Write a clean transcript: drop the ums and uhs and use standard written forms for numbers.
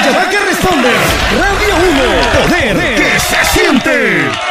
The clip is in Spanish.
Radioactive Responder. Radio 1. Poder que se siente.